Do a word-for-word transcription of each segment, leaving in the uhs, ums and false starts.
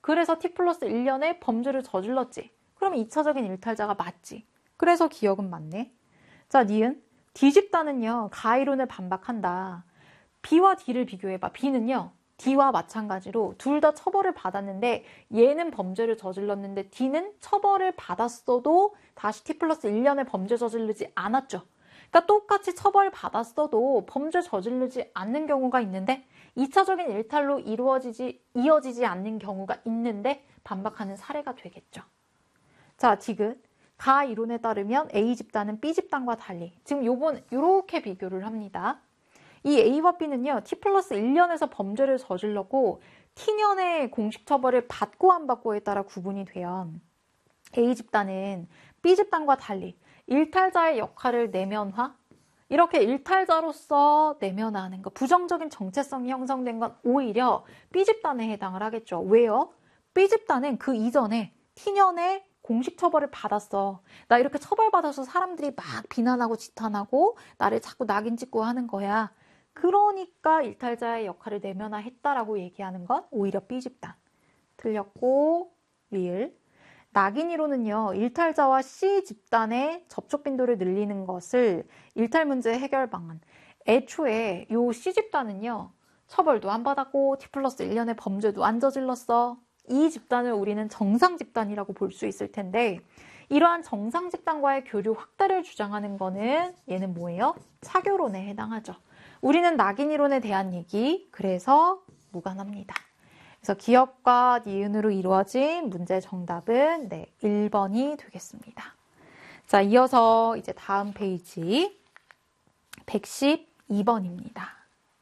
그래서 T 플러스 일 년에 범죄를 저질렀지. 그럼 이 차적인 일탈자가 맞지. 그래서 기억은 맞네. 자, 니은. D 집단은요, 가이론을 반박한다. B와 D를 비교해봐. B는요, D와 마찬가지로 둘 다 처벌을 받았는데 얘는 범죄를 저질렀는데 D는 처벌을 받았어도 다시 T 플러스 일 년에 범죄 저지르지 않았죠. 그러니까 똑같이 처벌 받았어도 범죄 저지르지 않는 경우가 있는데 이 차적인 일탈로 이루어지지, 이어지지 않는 경우가 있는데 반박하는 사례가 되겠죠. 자, 디귿. 가 이론에 따르면 A 집단은 B 집단과 달리 지금 요번 요렇게 비교를 합니다. 이 A와 B는요, T 플러스 일 년에서 범죄를 저질렀고 T년의 공식 처벌을 받고 안 받고에 따라 구분이 돼요. A 집단은 B 집단과 달리 일탈자의 역할을 내면화, 이렇게 일탈자로서 내면화하는 것, 부정적인 정체성이 형성된 건 오히려 B 집단에 해당을 하겠죠. 왜요? B 집단은 그 이전에 T년에 공식 처벌을 받았어. 나 이렇게 처벌받아서 사람들이 막 비난하고 지탄하고 나를 자꾸 낙인 찍고 하는 거야. 그러니까 일탈자의 역할을 내면화했다라고 얘기하는 건 오히려 B 집단. 틀렸고, 리을. 낙인 이론은요, 일탈자와 C 집단의 접촉 빈도를 늘리는 것을 일탈 문제 해결 방안. 애초에 요 C 집단은요, 처벌도 안 받았고 T 플러스 일 년의 범죄도 안 저질렀어. 이 집단을 우리는 정상 집단이라고 볼 수 있을 텐데 이러한 정상 집단과의 교류 확대를 주장하는 거는 얘는 뭐예요? 차교론에 해당하죠. 우리는 낙인 이론에 대한 얘기, 그래서 무관합니다. 그래서 기억과 니은으로 이루어진 문제 정답은 네, 일 번이 되겠습니다. 자, 이어서 이제 다음 페이지 백십이 번입니다.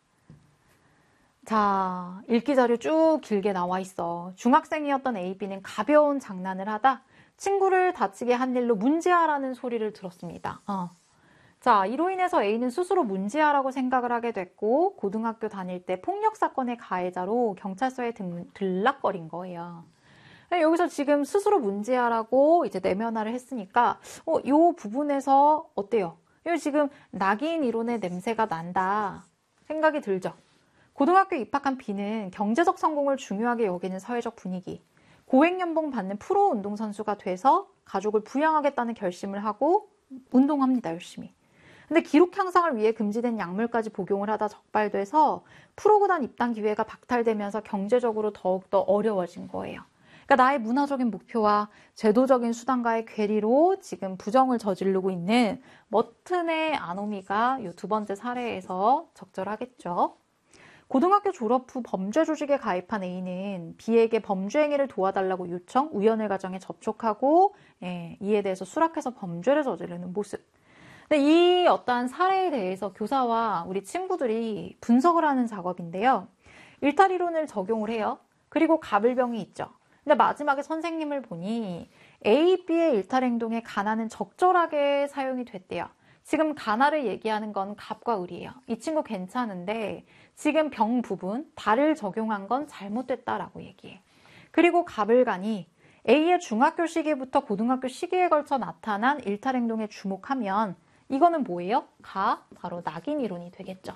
자, 읽기 자료 쭉 길게 나와 있어. 중학생이었던 A, B는 가벼운 장난을 하다 친구를 다치게 한 일로 문제아라는 소리를 들었습니다. 어. 자, 이로 인해서 A는 스스로 문제아라고 생각을 하게 됐고 고등학교 다닐 때 폭력 사건의 가해자로 경찰서에 등, 들락거린 거예요. 여기서 지금 스스로 문제아라고 이제 내면화를 했으니까 어, 이 부분에서 어때요? 여기 지금 낙인 이론의 냄새가 난다 생각이 들죠? 고등학교 입학한 B는 경제적 성공을 중요하게 여기는 사회적 분위기, 고액연봉 받는 프로 운동선수가 돼서 가족을 부양하겠다는 결심을 하고 운동합니다, 열심히. 근데 기록 향상을 위해 금지된 약물까지 복용을 하다 적발돼서 프로구단 입단 기회가 박탈되면서 경제적으로 더욱더 어려워진 거예요. 그러니까 나의 문화적인 목표와 제도적인 수단과의 괴리로 지금 부정을 저지르고 있는 머튼의 아노미가 이 두 번째 사례에서 적절하겠죠. 고등학교 졸업 후 범죄 조직에 가입한 A는 B에게 범죄 행위를 도와달라고 요청, 우연을 가정해 접촉하고 예, 이에 대해서 수락해서 범죄를 저지르는 모습. 근데 이 어떠한 사례에 대해서 교사와 우리 친구들이 분석을 하는 작업인데요. 일탈이론을 적용을 해요. 그리고 가불병이 있죠. 근데 마지막에 선생님을 보니 A, B의 일탈 행동에 가나는 적절하게 사용이 됐대요. 지금 가나를 얘기하는 건 갑과 을이에요. 이 친구 괜찮은데 지금 병 부분, 발을 적용한 건 잘못됐다라고 얘기해. 그리고 갑을간이 A의 중학교 시기부터 고등학교 시기에 걸쳐 나타난 일탈 행동에 주목하면 이거는 뭐예요? 가, 바로 낙인 이론이 되겠죠.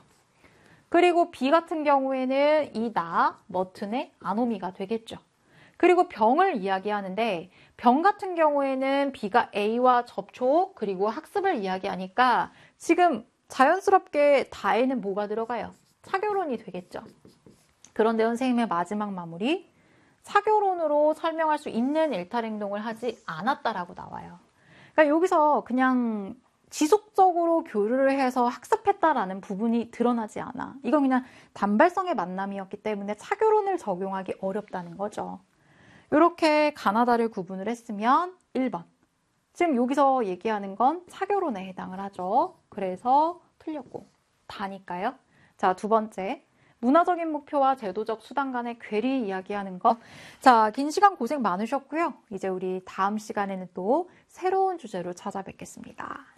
그리고 B 같은 경우에는 이 나, 머튼의 아노미가 되겠죠. 그리고 병을 이야기하는데 병 같은 경우에는 B가 A와 접촉 그리고 학습을 이야기하니까 지금 자연스럽게 다에는 뭐가 들어가요? 차교론이 되겠죠. 그런데 선생님의 마지막 마무리, 차교론으로 설명할 수 있는 일탈 행동을 하지 않았다라고 나와요. 그러니까 여기서 그냥 지속적으로 교류를 해서 학습했다라는 부분이 드러나지 않아. 이건 그냥 단발성의 만남이었기 때문에 차교론을 적용하기 어렵다는 거죠. 이렇게 가나다를 구분을 했으면 일 번. 지금 여기서 얘기하는 건 차교론에 해당을 하죠. 그래서 틀렸고 다니까요. 자, 두 번째. 문화적인 목표와 제도적 수단 간의 괴리 이야기하는 거. 자, 긴 시간 고생 많으셨고요. 이제 우리 다음 시간에는 또 새로운 주제로 찾아뵙겠습니다.